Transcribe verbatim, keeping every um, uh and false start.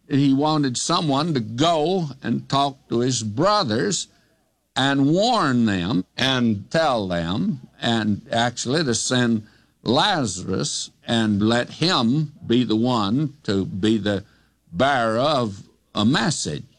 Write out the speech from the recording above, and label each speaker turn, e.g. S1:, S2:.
S1: he wanted someone to go and talk to his brothers and warn them and tell them, and actually to send Lazarus and let him be the one to be the bearer of a message.